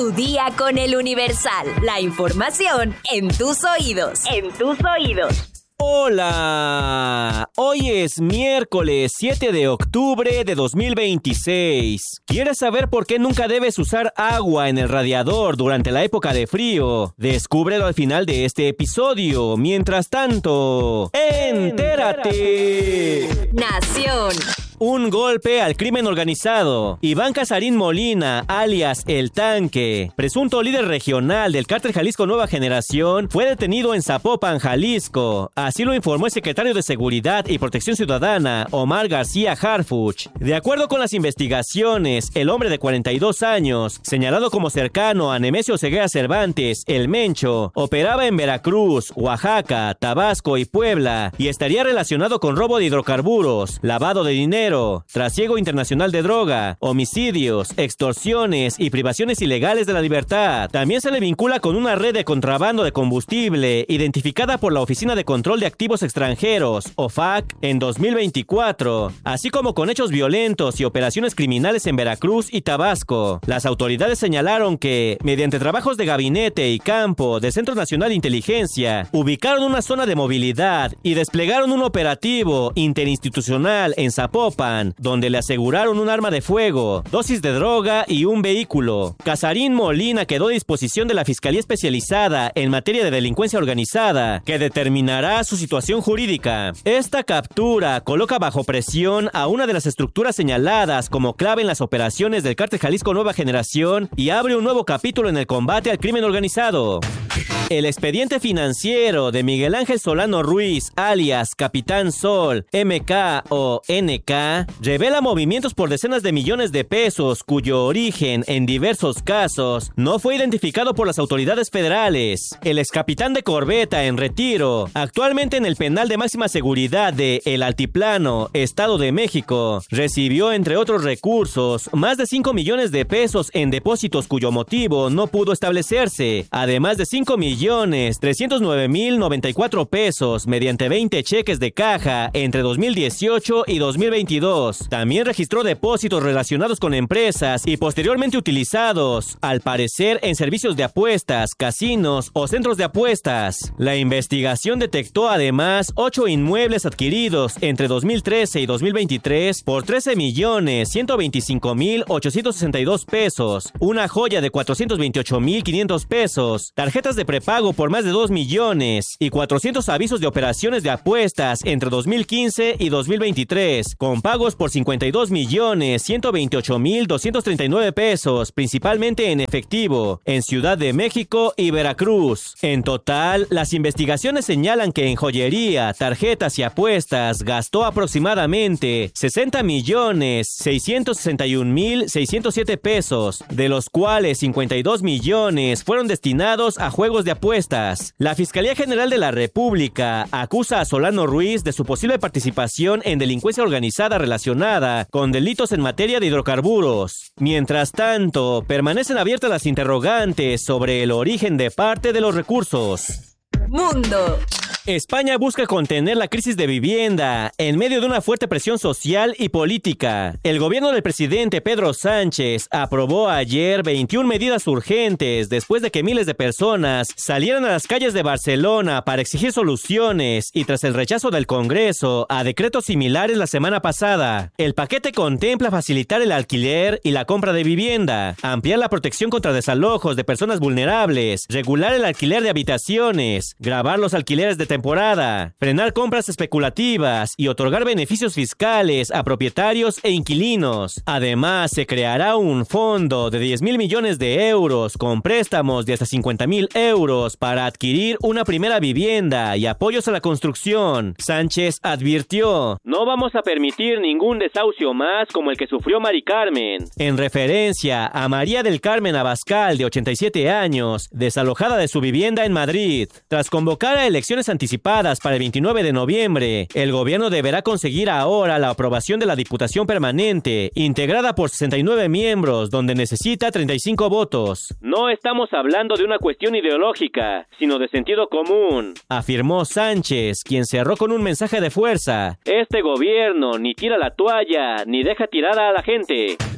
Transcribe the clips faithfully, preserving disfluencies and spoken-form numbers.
Tu día con el Universal. La información en tus oídos. En tus oídos. Hola, hoy es miércoles siete de octubre de dos mil veintiséis. ¿Quieres saber por qué nunca debes usar agua en el radiador durante la época de frío? Descúbrelo al final de este episodio. Mientras tanto, ¡entérate! Nación. Un golpe al crimen organizado. Iván Casarín Molina, alias El Tanque, presunto líder regional del Cártel Jalisco Nueva Generación, fue detenido en Zapopan, Jalisco. Así lo informó el secretario de Seguridad y Protección Ciudadana, Omar García Harfuch. De acuerdo con las investigaciones, el hombre de cuarenta y dos años, señalado como cercano a Nemesio Ceguera Cervantes, El Mencho, operaba en Veracruz, Oaxaca, Tabasco y Puebla y estaría relacionado con robo de hidrocarburos, lavado de dinero, trasiego internacional de droga, homicidios, extorsiones y privaciones ilegales de la libertad. También se le vincula con una red de contrabando de combustible identificada por la Oficina de Control de Activos Extranjeros, O F A C, en dos mil veinticuatro, así como con hechos violentos y operaciones criminales en Veracruz y Tabasco. Las autoridades señalaron que, mediante trabajos de gabinete y campo del Centro Nacional de Inteligencia, ubicaron una zona de movilidad y desplegaron un operativo interinstitucional en Zapopan, donde le aseguraron un arma de fuego, dosis de droga y un vehículo. Casarín Molina quedó a disposición de la Fiscalía Especializada en materia de delincuencia organizada, que determinará su situación jurídica. Esta captura coloca bajo presión a una de las estructuras señaladas como clave en las operaciones del Cártel Jalisco Nueva Generación y abre un nuevo capítulo en el combate al crimen organizado. El expediente financiero de Miguel Ángel Solano Ruiz, alias Capitán Sol, M K o N K, revela movimientos por decenas de millones de pesos cuyo origen, en diversos casos, no fue identificado por las autoridades federales. El excapitán de corbeta en retiro, actualmente en el penal de máxima seguridad de El Altiplano, Estado de México, recibió, entre otros recursos, más de cinco millones de pesos en depósitos cuyo motivo no pudo establecerse, además de cinco millones trescientos nueve mil noventa y cuatro pesos mediante veinte cheques de caja entre dos mil dieciocho y dos mil veintidós. También registró depósitos relacionados con empresas y posteriormente utilizados, al parecer, en servicios de apuestas, casinos o centros de apuestas. La investigación detectó además ocho inmuebles adquiridos entre dos mil trece y dos mil veintitrés por trece millones ciento veinticinco mil ochocientos sesenta y dos pesos, una joya de cuatrocientos veintiocho mil quinientos pesos, tarjetas de prepago por más de dos millones y cuatrocientos avisos de operaciones de apuestas entre dos mil quince y dos mil veintitrés, con pagos por cincuenta y dos millones ciento veintiocho mil doscientos treinta y nueve pesos, principalmente en efectivo, en Ciudad de México y Veracruz. En total, las investigaciones señalan que en joyería, tarjetas y apuestas gastó aproximadamente sesenta millones seiscientos sesenta y un mil seiscientos siete pesos, de los cuales cincuenta y dos millones fueron destinados a juegos de apuestas. La Fiscalía General de la República acusa a Solano Ruiz de su posible participación en delincuencia organizada relacionada con delitos en materia de hidrocarburos. Mientras tanto, permanecen abiertas las interrogantes sobre el origen de parte de los recursos. Mundo. España busca contener la crisis de vivienda en medio de una fuerte presión social y política. El gobierno del presidente Pedro Sánchez aprobó ayer veintiuna medidas urgentes después de que miles de personas salieran a las calles de Barcelona para exigir soluciones y tras el rechazo del Congreso a decretos similares la semana pasada. El paquete contempla facilitar el alquiler y la compra de vivienda, ampliar la protección contra desalojos de personas vulnerables, regular el alquiler de habitaciones, gravar los alquileres de temporada, frenar compras especulativas y otorgar beneficios fiscales a propietarios e inquilinos. Además, se creará un fondo de diez mil millones de euros con préstamos de hasta cincuenta mil euros para adquirir una primera vivienda y apoyos a la construcción. Sánchez advirtió: "No vamos a permitir ningún desahucio más como el que sufrió Mari Carmen", en referencia a María del Carmen Abascal, de ochenta y siete años, desalojada de su vivienda en Madrid. Tras convocar a elecciones anticipadas para el veintinueve de noviembre, el gobierno deberá conseguir ahora la aprobación de la Diputación Permanente, integrada por sesenta y nueve miembros, donde necesita treinta y cinco votos. "No estamos hablando de una cuestión ideológica, sino de sentido común", afirmó Sánchez, quien cerró con un mensaje de fuerza: "Este gobierno ni tira la toalla, ni deja tirada a la gente".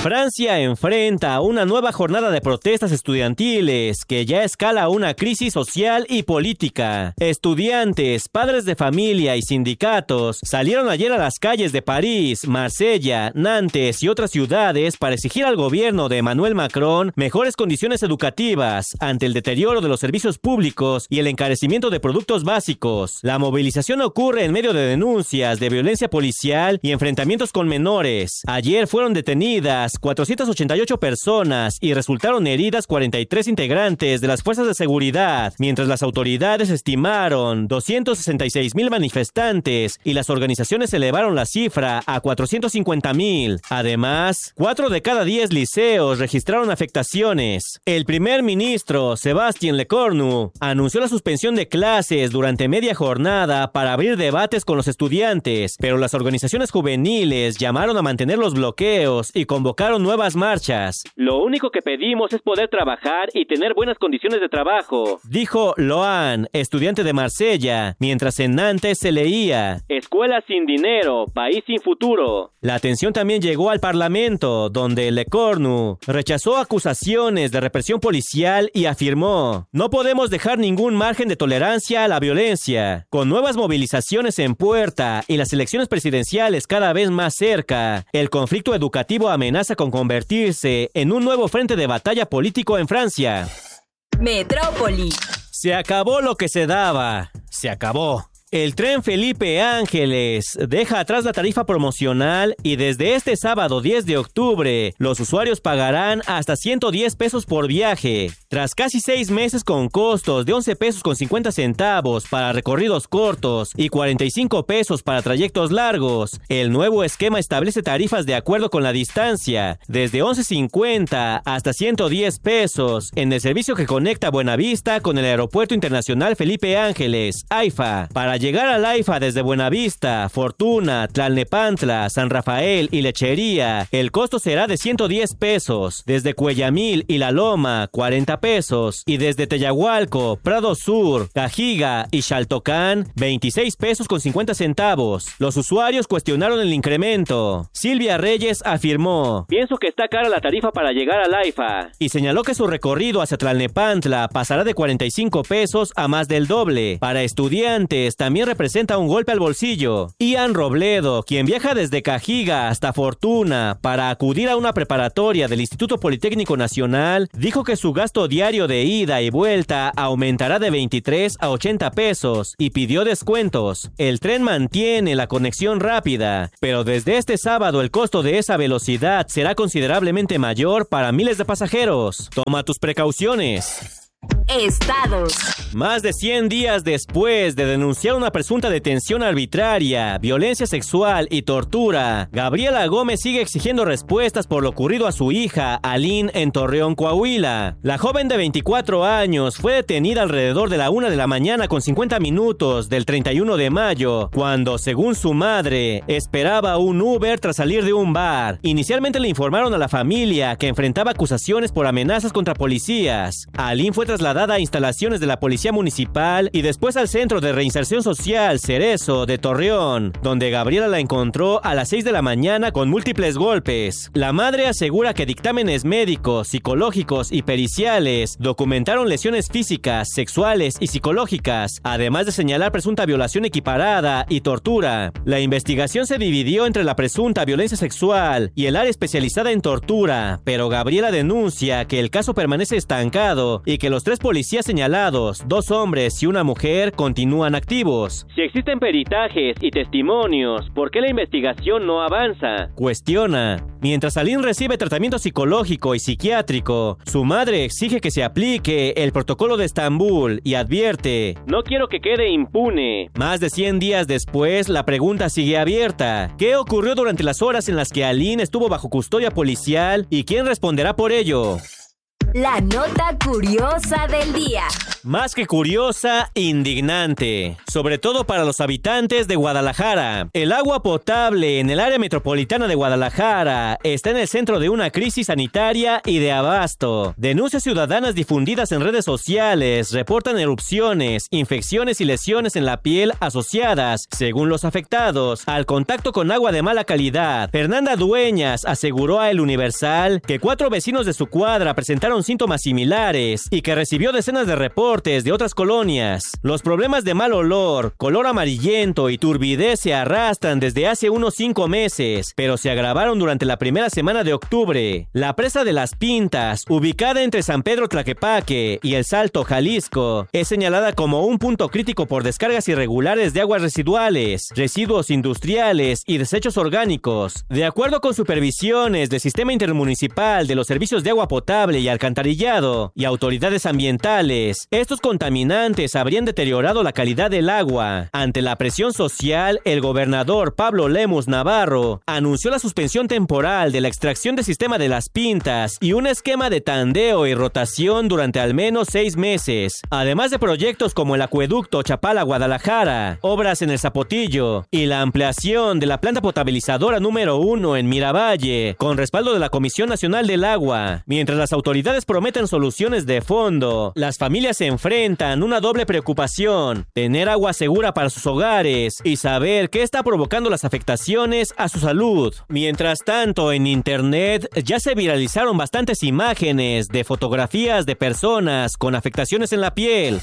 Francia enfrenta una nueva jornada de protestas estudiantiles que ya escala una crisis social y política. Estudiantes, padres de familia y sindicatos salieron ayer a las calles de París, Marsella, Nantes y otras ciudades para exigir al gobierno de Emmanuel Macron mejores condiciones educativas ante el deterioro de los servicios públicos y el encarecimiento de productos básicos. La movilización ocurre en medio de denuncias de violencia policial y enfrentamientos con menores. Ayer fueron detenidas cuatrocientas ochenta y ocho personas y resultaron heridas cuarenta y tres integrantes de las fuerzas de seguridad, mientras las autoridades estimaron doscientos sesenta y seis mil manifestantes y las organizaciones elevaron la cifra a cuatrocientos cincuenta mil. Además, cuatro de cada diez liceos registraron afectaciones. El primer ministro, Sébastien Lecornu, anunció la suspensión de clases durante media jornada para abrir debates con los estudiantes, pero las organizaciones juveniles llamaron a mantener los bloqueos y convocaron nuevas marchas. Lo único que pedimos es poder trabajar y tener buenas condiciones de trabajo, dijo Loan, estudiante de Marsella, mientras en Nantes se leía: escuela sin dinero, país sin futuro. La atención también llegó al Parlamento, donde Lecornu rechazó acusaciones de represión policial y afirmó: no podemos dejar ningún margen de tolerancia a la violencia. Con nuevas movilizaciones en puerta y las elecciones presidenciales cada vez más cerca, el conflicto educativo amenaza con convertirse en un nuevo frente de batalla político en Francia. Metrópoli. Se acabó lo que se daba. Se acabó. El tren Felipe Ángeles deja atrás la tarifa promocional y desde este sábado diez de octubre los usuarios pagarán hasta ciento diez pesos por viaje. Tras casi seis meses con costos de once pesos con cincuenta centavos para recorridos cortos y cuarenta y cinco pesos para trayectos largos, el nuevo esquema establece tarifas de acuerdo con la distancia, desde once cincuenta hasta ciento diez pesos en el servicio que conecta Buenavista con el Aeropuerto Internacional Felipe Ángeles, AIFA. Para llegar al AIFA desde Buenavista, Fortuna, Tlalnepantla, San Rafael y Lechería, el costo será de ciento diez pesos. Desde Cuellamil y La Loma, cuarenta pesos. Y desde Teyahualco, Prado Sur, Cajiga y Xaltocán, veintiséis pesos con cincuenta centavos. Los usuarios cuestionaron el incremento. Silvia Reyes afirmó: pienso que está cara la tarifa para llegar al AIFA. Y señaló que su recorrido hacia Tlalnepantla pasará de cuarenta y cinco pesos a más del doble. Para estudiantes, también También representa un golpe al bolsillo. Ian Robledo, quien viaja desde Cajiga hasta Fortuna para acudir a una preparatoria del Instituto Politécnico Nacional, dijo que su gasto diario de ida y vuelta aumentará de veintitrés a ochenta pesos y pidió descuentos. El tren mantiene la conexión rápida, pero desde este sábado el costo de esa velocidad será considerablemente mayor para miles de pasajeros. Toma tus precauciones. Estados. Más de cien días después de denunciar una presunta detención arbitraria, violencia sexual y tortura, Gabriela Gómez sigue exigiendo respuestas por lo ocurrido a su hija, Aline, en Torreón, Coahuila. La joven de veinticuatro años fue detenida alrededor de la una de la mañana con cincuenta minutos del treinta y uno de mayo, cuando, según su madre, esperaba un Uber tras salir de un bar. Inicialmente le informaron a la familia que enfrentaba acusaciones por amenazas contra policías. Aline fue trasladada a instalaciones de la Policía Municipal y después al Centro de Reinserción Social Cerezo de Torreón, donde Gabriela la encontró a las seis de la mañana con múltiples golpes. La madre asegura que dictámenes médicos, psicológicos y periciales documentaron lesiones físicas, sexuales y psicológicas, además de señalar presunta violación equiparada y tortura. La investigación se dividió entre la presunta violencia sexual y el área especializada en tortura, pero Gabriela denuncia que el caso permanece estancado y que los tres policías señalados, dos hombres y una mujer, continúan activos. Si existen peritajes y testimonios, ¿por qué la investigación no avanza?, cuestiona. Mientras Aline recibe tratamiento psicológico y psiquiátrico, su madre exige que se aplique el protocolo de Estambul y advierte: no quiero que quede impune. Más de cien días después, la pregunta sigue abierta. ¿Qué ocurrió durante las horas en las que Aline estuvo bajo custodia policial y quién responderá por ello? La nota curiosa del día. Más que curiosa, indignante. Sobre todo para los habitantes de Guadalajara. El agua potable en el área metropolitana de Guadalajara está en el centro de una crisis sanitaria y de abasto. Denuncias ciudadanas difundidas en redes sociales reportan erupciones, infecciones y lesiones en la piel asociadas, según los afectados, al contacto con agua de mala calidad. Fernanda Dueñas aseguró a El Universal que cuatro vecinos de su cuadra presentaron síntomas similares y que recibió decenas de reportes de otras colonias. Los problemas de mal olor, color amarillento y turbidez se arrastran desde hace unos cinco meses, pero se agravaron durante la primera semana de octubre. La presa de Las Pintas, ubicada entre San Pedro Tlaquepaque y El Salto, Jalisco, es señalada como un punto crítico por descargas irregulares de aguas residuales, residuos industriales y desechos orgánicos. De acuerdo con supervisiones del Sistema Intermunicipal de los Servicios de Agua Potable y Alcantarillado y autoridades ambientales, estos contaminantes habrían deteriorado la calidad del agua. Ante la presión social, el gobernador Pablo Lemus Navarro anunció la suspensión temporal de la extracción del sistema de Las Pintas y un esquema de tandeo y rotación durante al menos seis meses, además de proyectos como el acueducto Chapala-Guadalajara, obras en el Zapotillo y la ampliación de la planta potabilizadora número uno en Miravalle, con respaldo de la Comisión Nacional del Agua. Mientras las autoridades prometen soluciones de fondo, las familias se enfrentan una doble preocupación: tener agua segura para sus hogares y saber qué está provocando las afectaciones a su salud. Mientras tanto, en internet ya se viralizaron bastantes imágenes de fotografías de personas con afectaciones en la piel.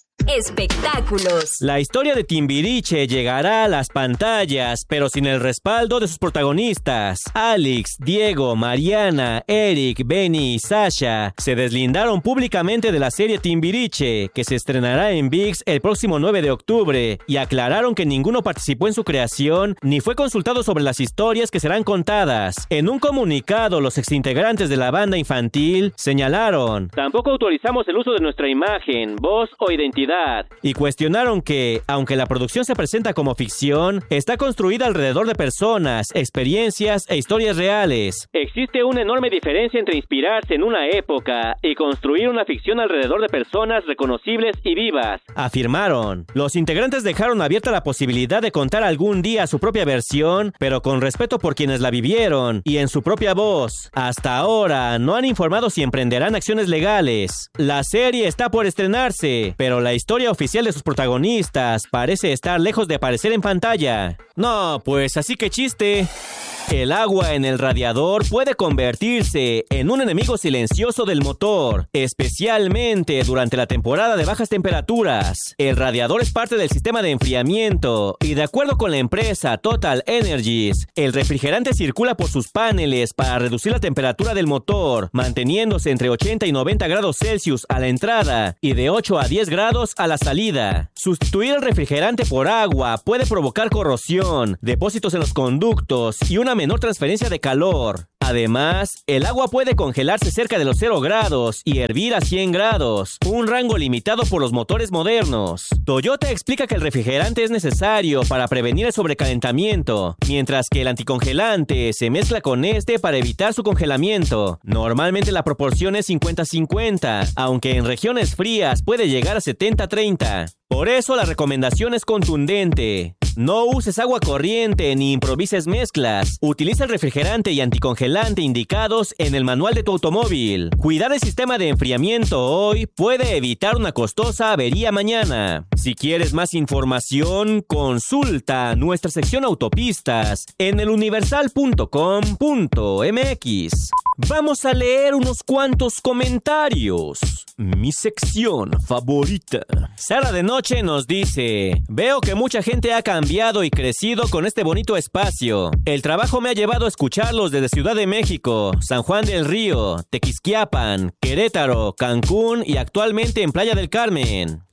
Espectáculos. La historia de Timbiriche llegará a las pantallas, pero sin el respaldo de sus protagonistas. Alex, Diego, Mariana, Eric, Benny y Sasha se deslindaron públicamente de la serie Timbiriche, que se estrenará en ViX el próximo nueve de octubre, y aclararon que ninguno participó en su creación ni fue consultado sobre las historias que serán contadas. En un comunicado, los exintegrantes de la banda infantil señalaron: tampoco autorizamos el uso de nuestra imagen, voz o identidad. Y cuestionaron que, aunque la producción se presenta como ficción, está construida alrededor de personas, experiencias e historias reales. Existe una enorme diferencia entre inspirarse en una época y construir una ficción alrededor de personas reconocibles y vivas, afirmaron. Los integrantes dejaron abierta la posibilidad de contar algún día su propia versión, pero con respeto por quienes la vivieron y en su propia voz. Hasta ahora no han informado si emprenderán acciones legales. La serie está por estrenarse, pero la La historia oficial de sus protagonistas parece estar lejos de aparecer en pantalla. No, pues así que chiste. El agua en el radiador puede convertirse en un enemigo silencioso del motor, especialmente durante la temporada de bajas temperaturas. El radiador es parte del sistema de enfriamiento y, de acuerdo con la empresa Total Energies, el refrigerante circula por sus paneles para reducir la temperatura del motor, manteniéndose entre ochenta y noventa grados Celsius a la entrada y de ocho a diez grados a la salida. Sustituir el refrigerante por agua puede provocar corrosión, depósitos en los conductos y una menor transferencia de calor. Además, el agua puede congelarse cerca de los cero grados y hervir a cien grados, un rango limitado por los motores modernos. Toyota explica que el refrigerante es necesario para prevenir el sobrecalentamiento, mientras que el anticongelante se mezcla con este para evitar su congelamiento. Normalmente la proporción es cincuenta cincuenta, aunque en regiones frías puede llegar a setenta treinta. Por eso la recomendación es contundente. No uses agua corriente ni improvises mezclas. Utiliza el refrigerante y anticongelante indicados en el manual de tu automóvil. Cuidar el sistema de enfriamiento hoy puede evitar una costosa avería mañana. Si quieres más información, consulta nuestra sección autopistas en el universal punto com punto m x. Vamos a leer unos cuantos comentarios. Mi sección favorita. Sara de Noche nos dice: veo que mucha gente ha cambiado y crecido con este bonito espacio. El trabajo me ha llevado a escucharlos desde Ciudad de México, San Juan del Río, Tequisquiapan, Querétaro, Cancún y actualmente en Playa del Carmen.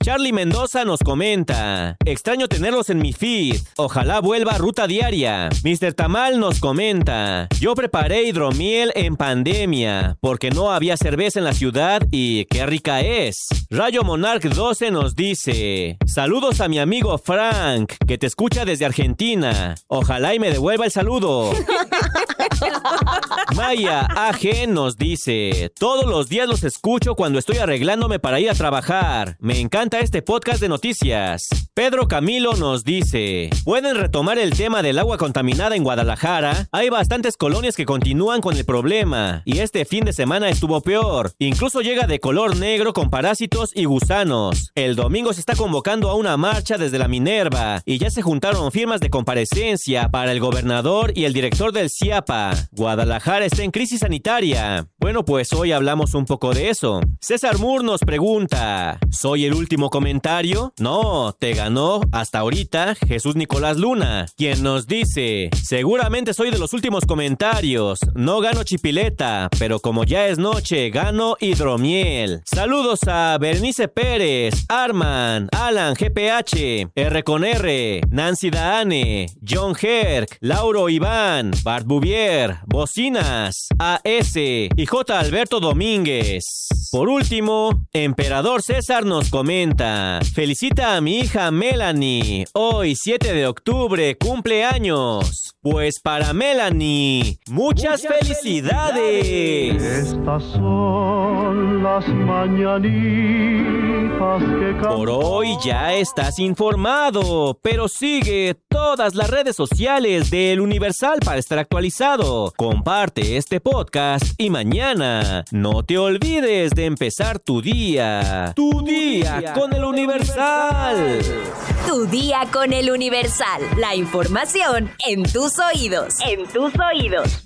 Charlie Mendoza nos comenta: extraño tenerlos en mi feed. Ojalá vuelva Ruta Diaria. mister Tamal nos comenta: yo preparé hidromiel en pandemia porque no había cerveza en la ciudad y qué rica es. Rayo Monarch doce nos dice: saludos a mi amigo Frank, que te escucha desde Argentina. Ojalá y me devuelva el saludo. Maya A G nos dice: todos los días los escucho cuando estoy arreglándome para ir a trabajar. Me encanta este podcast de noticias. Pedro Camilo nos dice: ¿pueden retomar el tema del agua contaminada en Guadalajara? Hay bastantes colonias que continúan con el problema y este fin de semana estuvo peor. Incluso llega de color negro con parásitos y gusanos. El domingo se está convocando a una marcha desde la Minerva y ya se juntaron firmas de comparecencia para el gobernador y el director del C I A P A. Guadalajara está en crisis sanitaria. Bueno, pues hoy hablamos un poco de eso. César Moore nos pregunta: ¿soy el último comentario? No, te ganó hasta ahorita Jesús Nicolás Luna, quien nos dice: seguramente soy de los últimos comentarios. No gano chipileta, pero como ya es noche, gano hidromiel. Saludos a Bernice Pérez, Arman, Alan G P H, R con R, Nancy Daane, John Herc, Lauro Iván, Bart Bouvier, Bocinas, A S y J. Alberto Domínguez. Por último, Emperador César nos comenta: felicita a mi hija Melanie, hoy siete de octubre, cumpleaños. Pues para Melanie, muchas, muchas felicidades. felicidades. Estas son las mañanitas que cantan. Por hoy ya estás informado, pero sigue todas las redes sociales del Universal para estar actualizado. Comparte este podcast y mañana no te olvides de empezar tu día. Tu, tu día, día con el Universal. Tu día con el Universal. La información en tus oídos. En tus oídos.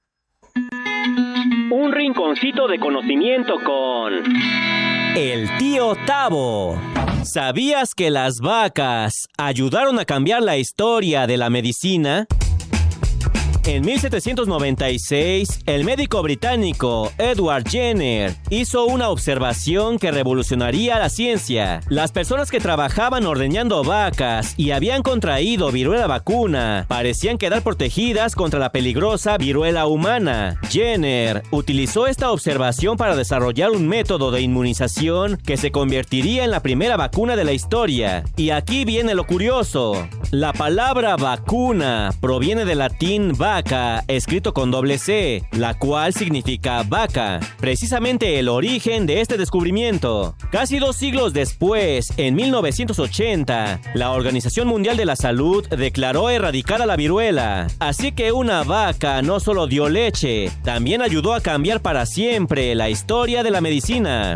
Un rinconcito de conocimiento con el tío Tavo. ¿Sabías que las vacas ayudaron a cambiar la historia de la medicina? En mil setecientos noventa y seis, el médico británico Edward Jenner hizo una observación que revolucionaría la ciencia. Las personas que trabajaban ordeñando vacas y habían contraído viruela vacuna parecían quedar protegidas contra la peligrosa viruela humana. Jenner utilizó esta observación para desarrollar un método de inmunización que se convertiría en la primera vacuna de la historia. Y aquí viene lo curioso. La palabra vacuna proviene del latín vaca, escrito con doble C, la cual significa vaca. Precisamente el origen de este descubrimiento. Casi dos siglos después, en mil novecientos ochenta, la Organización Mundial de la Salud declaró erradicada la viruela. Así que una vaca no solo dio leche, también ayudó a cambiar para siempre la historia de la medicina.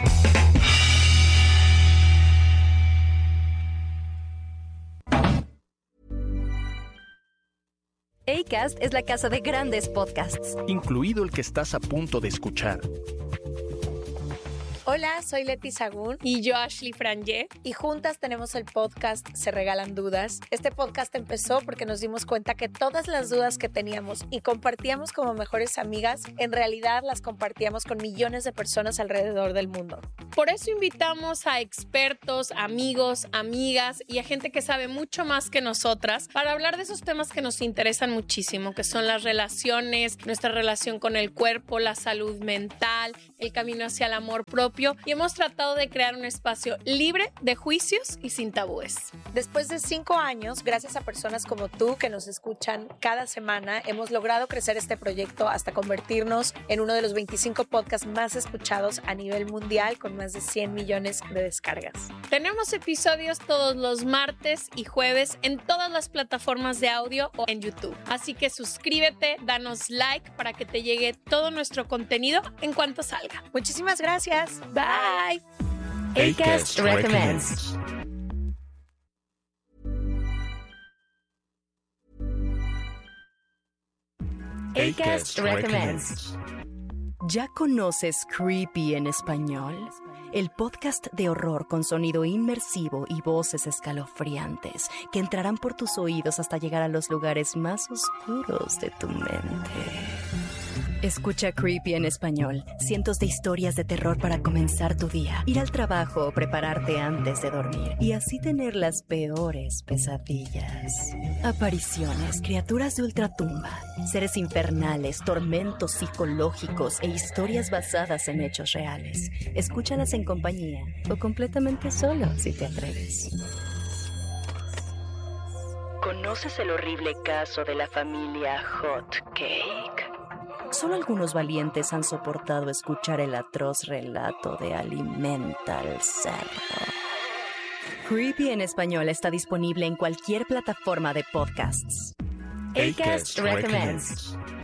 Acast es la casa de grandes podcasts, incluido el que estás a punto de escuchar. Hola, soy Leti Sagún y yo Ashley Frangé y juntas tenemos el podcast Se Regalan Dudas. Este podcast empezó porque nos dimos cuenta que todas las dudas que teníamos y compartíamos como mejores amigas, en realidad las compartíamos con millones de personas alrededor del mundo. Por eso invitamos a expertos, amigos, amigas y a gente que sabe mucho más que nosotras para hablar de esos temas que nos interesan muchísimo, que son las relaciones, nuestra relación con el cuerpo, la salud mental, el camino hacia el amor propio. Y hemos tratado de crear un espacio libre de juicios y sin tabúes. Después de cinco años, gracias a personas como tú que nos escuchan cada semana, hemos logrado crecer este proyecto hasta convertirnos en uno de los veinticinco podcasts más escuchados a nivel mundial con más de cien millones de descargas. Tenemos episodios todos los martes y jueves en todas las plataformas de audio o en YouTube. Así que suscríbete, danos like para que te llegue todo nuestro contenido en cuanto salga. Muchísimas gracias. Bye. Acast recommends. Acast recommends. ¿Ya conoces Creepy en español? El podcast de horror con sonido inmersivo y voces escalofriantes que entrarán por tus oídos hasta llegar a los lugares más oscuros de tu mente. Escucha Creepy en español. Cientos de historias de terror para comenzar tu día, ir al trabajo o prepararte antes de dormir y así tener las peores pesadillas. Apariciones, criaturas de ultratumba, seres infernales, tormentos psicológicos e historias basadas en hechos reales. Escúchalas en compañía o completamente solo si te atreves. ¿Conoces el horrible caso de la familia Hot Cake? Solo algunos valientes han soportado escuchar el atroz relato de Alimenta al Cerdo. Creepy en español está disponible en cualquier plataforma de podcasts. Acast recommends.